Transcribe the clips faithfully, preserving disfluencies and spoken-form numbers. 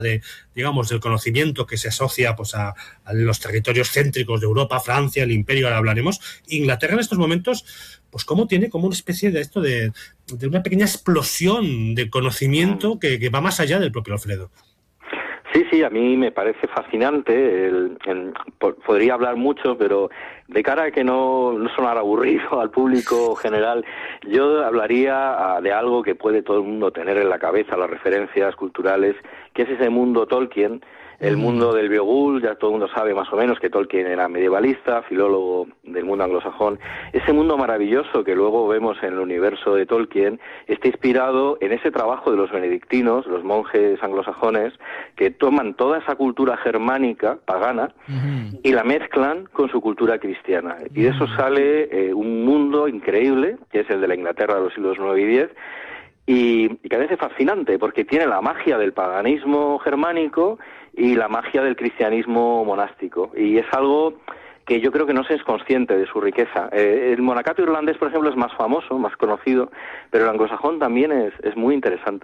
de, digamos, del conocimiento que se asocia pues a, a los territorios céntricos de Europa, Francia, el Imperio, ahora hablaremos. Inglaterra en estos momentos, pues cómo tiene como una especie de esto de, de una pequeña explosión de conocimiento que, que va más allá del propio Alfredo. Sí, sí, a mí me parece fascinante. El, el, podría hablar mucho, pero de cara a que no, no sonara aburrido al público general, yo hablaría de algo que puede todo el mundo tener en la cabeza, las referencias culturales, que es ese mundo Tolkien, el mundo del Beowulf. Ya todo el mundo sabe más o menos que Tolkien era medievalista, filólogo del mundo anglosajón. Ese mundo maravilloso que luego vemos en el universo de Tolkien está inspirado en ese trabajo de los benedictinos, los monjes anglosajones, que toman toda esa cultura germánica, pagana, uh-huh. y la mezclan con su cultura cristiana. Uh-huh. Y de eso sale eh, un mundo increíble, que es el de la Inglaterra de los siglos nueve y diez, y, y que a veces es fascinante, porque tiene la magia del paganismo germánico y la magia del cristianismo monástico, y es algo que yo creo que no se es consciente de su riqueza. Eh, el monacato irlandés, por ejemplo, es más famoso, más conocido, pero el anglosajón también es, es muy interesante.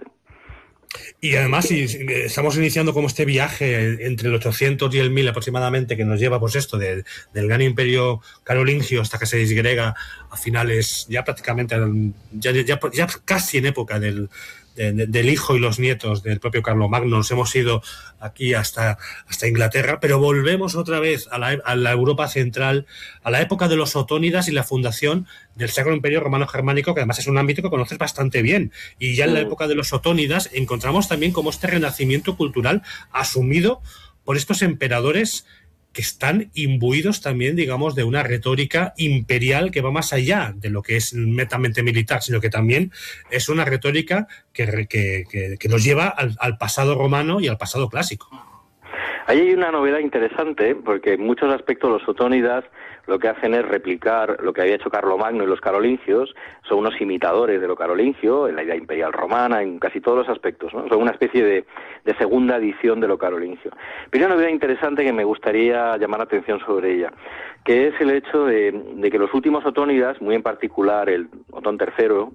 Y además, si estamos iniciando como este viaje entre el ochocientos y el mil aproximadamente, que nos lleva pues esto de, del gran imperio carolingio hasta que se disgrega a finales, ya prácticamente, ya, ya, ya casi en época del, de, de, del hijo y los nietos del propio Carlomagno. Nos hemos ido aquí hasta, hasta Inglaterra, pero volvemos otra vez a la, a la Europa central, a la época de los otónidas y la fundación del Sacro Imperio Romano Germánico, que además es un ámbito que conoces bastante bien. Y ya en la época de los otónidas encontramos también como este renacimiento cultural asumido por estos emperadores que están imbuidos también, digamos, de una retórica imperial que va más allá de lo que es netamente militar, sino que también es una retórica que, que, que, que nos lleva al, al pasado romano y al pasado clásico. Ahí hay una novedad interesante, porque en muchos aspectos los otónidas lo que hacen es replicar lo que había hecho Carlomagno y los carolingios. Son unos imitadores de lo carolingio, en la idea imperial romana, en casi todos los aspectos, ¿no? Son una especie de, de segunda edición de lo carolingio. Pero hay una novedad interesante que me gustaría llamar la atención sobre ella, que es el hecho de, de que los últimos otónidas, muy en particular el Otón tercero,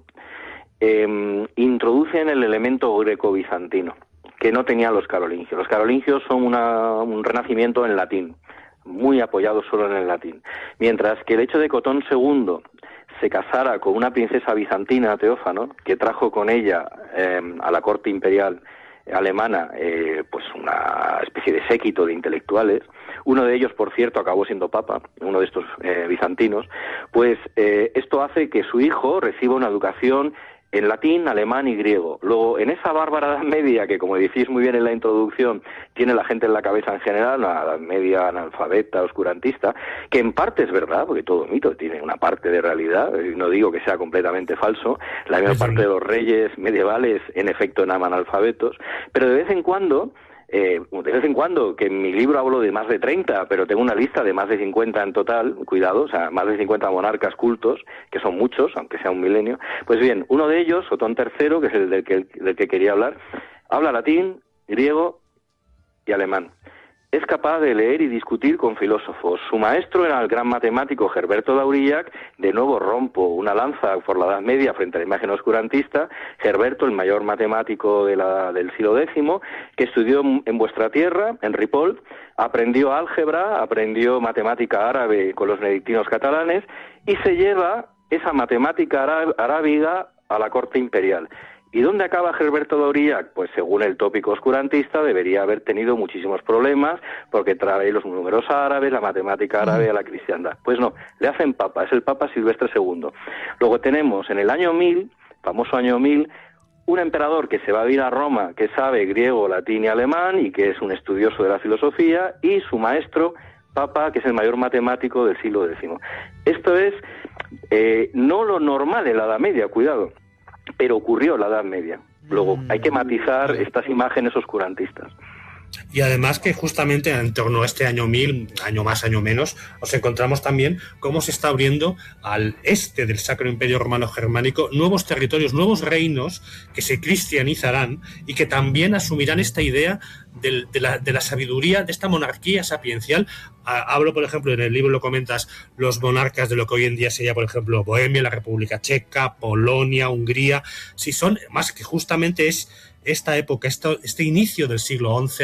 eh, introducen el elemento greco-bizantino, que no tenían los carolingios. Los carolingios son una, un renacimiento en latín, muy apoyado solo en el latín. Mientras que el hecho de que Otón segundo se casara con una princesa bizantina, Teófano, que trajo con ella eh, a la corte imperial alemana eh, pues una especie de séquito de intelectuales, uno de ellos, por cierto, acabó siendo papa, uno de estos eh, bizantinos, pues eh, esto hace que su hijo reciba una educación en latín, alemán y griego. Luego, en esa bárbara Edad Media, que como decís muy bien en la introducción, tiene la gente en la cabeza en general, una Edad Media analfabeta, oscurantista, que en parte es verdad, porque todo mito tiene una parte de realidad, y no digo que sea completamente falso, la mayor parte de los reyes medievales, en efecto, eran analfabetos, pero de vez en cuando... Eh, de vez en cuando, que en mi libro hablo de más de treinta, pero tengo una lista de más de cincuenta en total, cuidado, o sea, más de cincuenta monarcas cultos, que son muchos, aunque sea un milenio. Pues bien, uno de ellos, Otón tercero, que es el del que, del que quería hablar, habla latín, griego y alemán. Es capaz de leer y discutir con filósofos. Su maestro era el gran matemático Herberto d'Aurillac. De nuevo rompo una lanza por la Edad Media frente a la imagen oscurantista. Herberto, el mayor matemático de la, del siglo décimo, que estudió en vuestra tierra, en Ripoll, aprendió álgebra, aprendió matemática árabe con los benedictinos catalanes y se lleva esa matemática arábiga a la corte imperial. ¿Y dónde acaba Herberto d'Aurillac? Pues según el tópico oscurantista debería haber tenido muchísimos problemas porque trae los números árabes, la matemática árabe a la cristiandad. Pues no, le hacen papa, es el Papa Silvestre segundo. Luego tenemos en el año mil, famoso año mil, un emperador que se va a ir a Roma, que sabe griego, latín y alemán y que es un estudioso de la filosofía, y su maestro, Papa, que es el mayor matemático del siglo décimo. Esto es eh, no lo normal en la Edad Media, cuidado, pero ocurrió en la Edad Media. Luego, hay que matizar estas imágenes oscurantistas. Y además que justamente en torno a este año mil, año más, año menos, nos encontramos también cómo se está abriendo al este del Sacro Imperio Romano Germánico nuevos territorios, nuevos reinos que se cristianizarán y que también asumirán esta idea de, de, la, de la sabiduría, de esta monarquía sapiencial. Hablo, por ejemplo, en el libro lo comentas, los monarcas de lo que hoy en día sería, por ejemplo, Bohemia, la República Checa, Polonia, Hungría. Sí, son más que justamente es esta época, esto, este inicio del siglo once